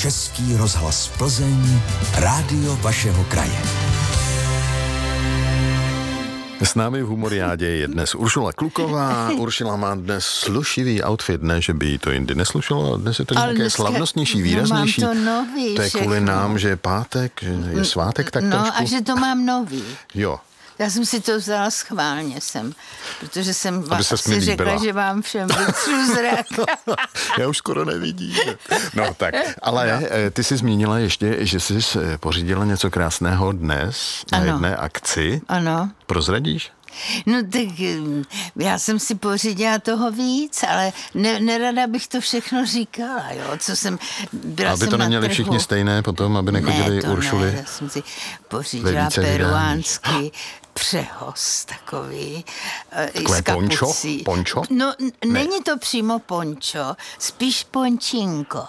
Český rozhlas Plzeň, rádio vašeho kraje. S námi v Humoriádě je dnes Uršula Kluková. Uršula má dnes slušivý outfit, ne, že by jí to jindy neslušelo, dnes je to nějaké slavnostnější, výraznější. Mám to nový. To je kvůli nám, že je pátek, že je svátek, tak no, trošku. A že to mám nový. Jo. Já jsem si to vzala schválně protože jsem vám si řekla, že vám všem vytřu zrak. Já už skoro nevidím. No tak, ale ty jsi zmínila ještě, že jsi pořídila něco krásného dnes na jedné akci. Ano. Prozradíš? No tak já jsem si pořídila toho víc, ale nerada bych to všechno říkala, jo, co jsem byla. Aby to neměli všichni stejné potom, aby nechodili Uršuly. Ne, já jsem si pořídila peruánský přehoz takový. Takové pončo? No, není to přímo pončo, spíš pončinko.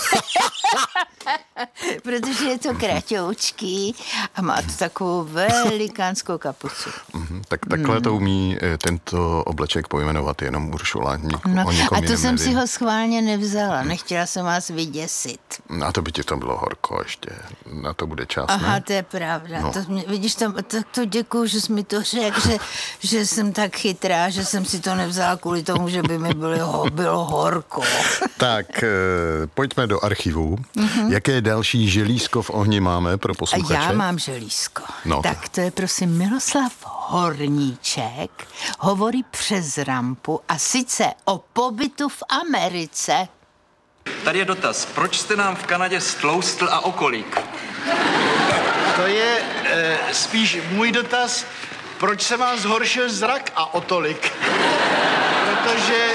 Protože je to kratoučký a má to takovou velikánskou kapucu. Tak takhle to umí tento obleček pojmenovat jenom Uršula. A to jsem si ho schválně nevzala, nechtěla jsem vás vyděsit. A to by ti to bylo horko ještě, na to bude čas, Aha, ne? To je pravda. No. Vidíš, to děkuju, že jsi mi to řekl, že jsem tak chytrá, že jsem si to nevzala kvůli tomu, že by mi bylo horko. Tak, pojďme do archivu. Jaké další želízko v ohni máme pro posluchače? Já mám želízko. No. Tak to je prosím Miloslav Horníček, hovorí přes rampu a sice o pobytu v Americe. Tady je dotaz. Proč jste nám v Kanadě stloustl a o kolik? To je spíš můj dotaz. Proč se vám zhoršil zrak a o tolik? Protože...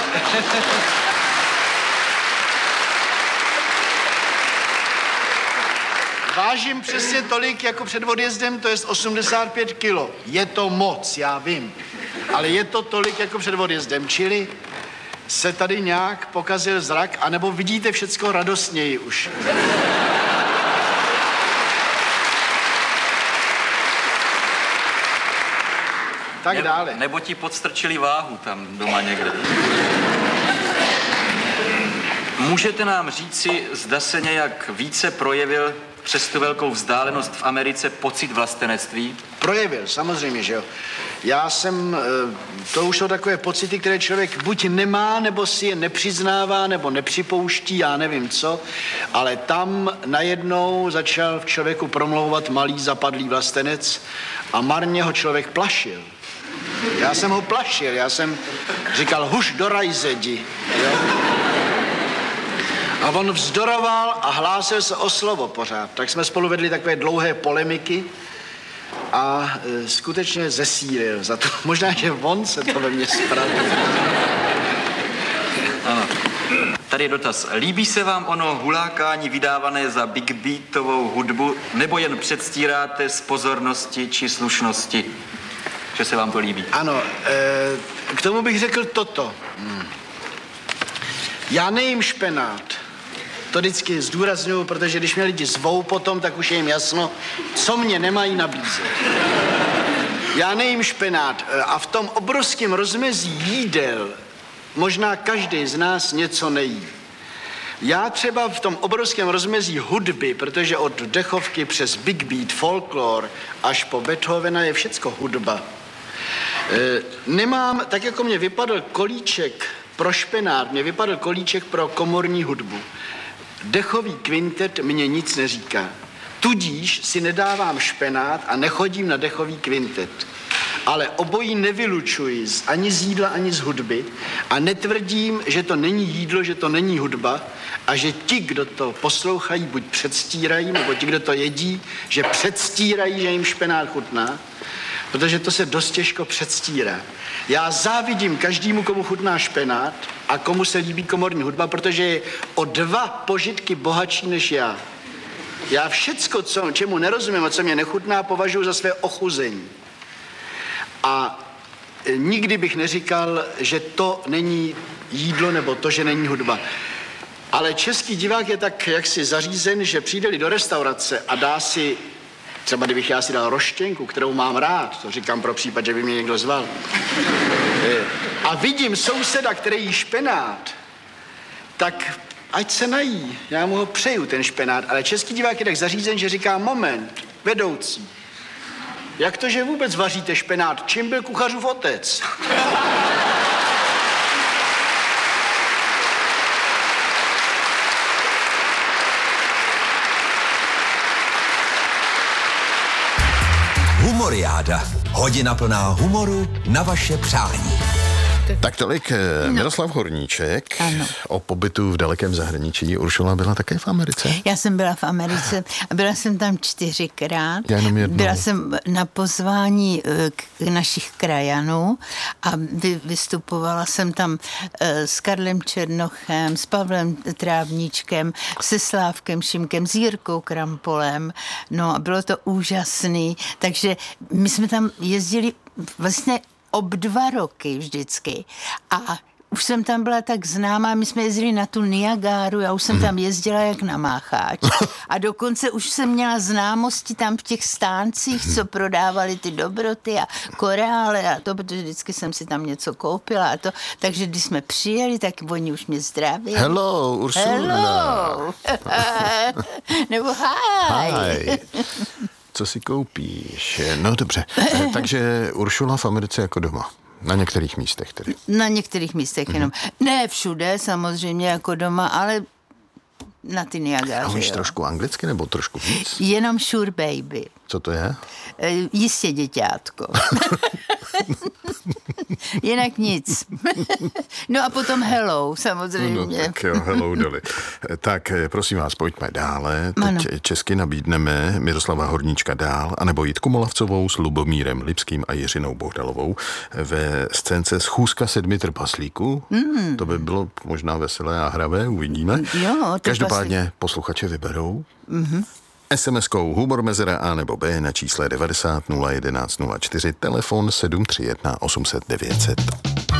Vážím přesně tolik jako před odjezdem, to je 85 kilo. Je to moc, já vím. Ale je to tolik jako před odjezdem, čili se tady nějak pokazil zrak, anebo vidíte všecko radostněji už. Tak dále. Nebo ti podstrčili váhu tam doma někde. Můžete nám říci, zda se nějak více projevil přes tu velkou vzdálenost v Americe pocit vlastenectví? Projevil, samozřejmě, že jo. Já jsem, to už jsou takové pocity, které člověk buď nemá, nebo si je nepřiznává, nebo nepřipouští, já nevím co, ale tam najednou začal v člověku promlouvat malý zapadlý vlastenec a marně ho člověk plašil. Já jsem ho plašil, já jsem říkal, huš do rajzedi, jo. A on vzdoroval a hlásil se o slovo pořád. Tak jsme spolu vedli takové dlouhé polemiky a skutečně zesílil za to. Možná, že on se to ve mně spravil. Ano. Tady je dotaz. Líbí se vám ono hulákání vydávané za big beatovou hudbu, nebo jen předstíráte z pozornosti či slušnosti, že se vám to líbí? Ano, k tomu bych řekl toto. Já nejím špenát. To vždycky zdůrazňuju, protože když mě lidi zvou potom, tak už je jim jasno, co mě nemají nabízet. Já nejím špenát a v tom obrovském rozmezí jídel možná každý z nás něco nejí. Já třeba v tom obrovském rozmezí hudby, protože od dechovky přes big beat, folklor až po Beethovena je všecko hudba. Nemám, tak jako mě vypadl kolíček pro špenát, mě vypadl kolíček pro komorní hudbu. Dechový kvintet mě nic neříká. Tudíž si nedávám špenát a nechodím na dechový kvintet. Ale obojí nevylučuji ani z jídla, ani z hudby a netvrdím, že to není jídlo, že to není hudba a že ti, kdo to poslouchají, buď předstírají, nebo ti, kdo to jedí, že předstírají, že jim špenát chutná, protože to se dost těžko předstírá. Já závidím každému, komu chutná špenát a komu se líbí komorní hudba, protože je o 2 požitky bohatší než já. Já všecko, čemu nerozumím a co mě nechutná, považuji za své ochuzení. A nikdy bych neříkal, že to není jídlo nebo to, že není hudba. Ale český divák je tak jaksi zařízen, že přijde-li do restaurace a dá si, třeba kdybych já si dal roštěnku, kterou mám rád, to říkám pro případ, že by mě někdo zval, a vidím souseda, který jí špenát, tak ať se nají, já mu ho přeju, ten špenát, ale český divák je tak zařízen, že říká moment, vedoucí. Jak to, že vůbec vaříte špenát? Čím byl kuchařův otec? Humoriáda. Hodina plná humoru na vaše přání. Tak tolik Miroslav Horníček. Ano. O pobytu v dalekém zahraničí. Uršula byla také v Americe? Já jsem byla v Americe a byla jsem tam 4krát. Já jenom jednou. Byla jsem na pozvání našich krajanů a vystupovala jsem tam s Karlem Černochem, s Pavlem Trávníčkem, se Slávkem Šimkem, s Jirkou Krampolem. No a bylo to úžasný. Takže my jsme tam jezdili vlastně ob 2 roky vždycky. A už jsem tam byla tak známá, my jsme jezdili na tu Niagáru, já už jsem tam jezdila jak na mácháč. A dokonce už jsem měla známosti tam v těch stáncích, co prodávali ty dobroty a korále a to, protože vždycky jsem si tam něco koupila a to. Takže když jsme přijeli, tak oni už mě zdraví. Hello, Ursula. Hello. Nebo hi. Hi. Co si koupíš? No dobře, takže Uršula v Americe jako doma. Na některých místech tedy. Na některých místech jenom. Ne všude samozřejmě jako doma, ale na ty Niagáře. A umíš trošku anglicky nebo trošku víc? Jenom sure baby. Co to je? Jistě děťátko. Jinak nic. No a potom hello, samozřejmě. No tak jo, hello Dolly. Tak prosím vás, pojďme dále. Teď ano. česky nabídneme Miroslava Horníčka dál, anebo Jitku Molavcovou s Lubomírem Lipským a Jiřinou Bohdalovou ve scénce Schůzka 7 trpaslíků. To by bylo možná veselé a hravé, uvidíme. Jo, Každopádně posluchače vyberou. SMS-kou humor mezera A nebo B na čísle 90 011 04, telefon 731 800 900.